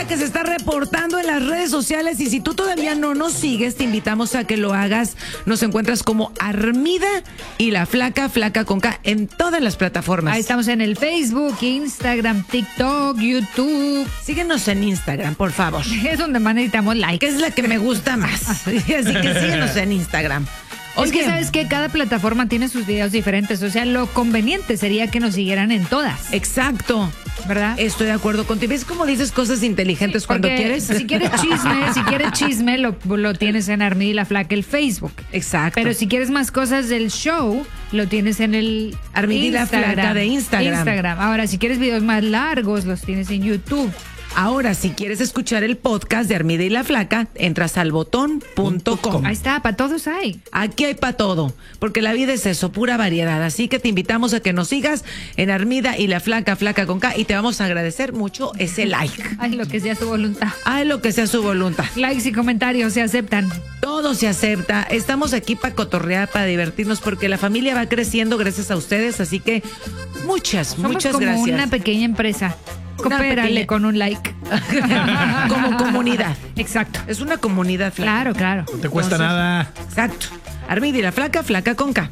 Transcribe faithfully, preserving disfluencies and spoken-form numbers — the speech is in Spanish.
que se está reportando en las redes sociales, y si tú todavía no nos sigues, te invitamos a que lo hagas. Nos encuentras como Armida y la Flaca, Flaca con K, en todas las plataformas. Ahí estamos en el Facebook, Instagram, TikTok, YouTube. Síguenos en Instagram, por favor. Es donde más necesitamos like. Que es la que me gusta más. Así que síguenos en Instagram. Es que Oye, sabes que cada plataforma tiene sus videos diferentes, o sea, lo conveniente sería que nos siguieran en todas, exacto. ¿verdad? Estoy de acuerdo contigo. ¿Ves cómo dices cosas inteligentes cuando Porque quieres? Si quieres chisme, si quieres chisme, lo, lo tienes en Armida y la Flaca, el Facebook. Exacto. Pero si quieres más cosas del show, lo tienes en el Armida y la Flaca de Instagram. Instagram. Ahora, si quieres videos más largos, los tienes en YouTube. Ahora, si quieres escuchar el podcast de Armida y la Flaca, entras al botón punto com. Ahí está, para todos hay. Aquí hay para todo, porque la vida es eso, pura variedad. Así que te invitamos a que nos sigas en Armida y la Flaca, Flaca con K, y te vamos a agradecer mucho ese like. Ay, lo que sea su voluntad. Ay, lo que sea su voluntad. Likes y comentarios se aceptan. Todo se acepta. Estamos aquí para cotorrear, para divertirnos, porque la familia va creciendo gracias a ustedes. Así que muchas, Somos muchas como gracias. una pequeña empresa. Una Coopérale pequeña- con un like. Como comunidad. Exacto. Es una comunidad, Flaca. Claro, claro. No te cuesta Entonces, nada. Exacto. Armida y la Flaca, Flaca con K.